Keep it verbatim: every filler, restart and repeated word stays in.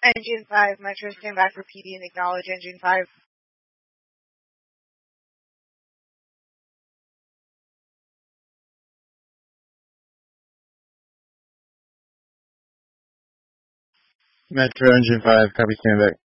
Engine five, Metro, stand back for P D and acknowledge Engine five. Metro Engine five, copy, stand back.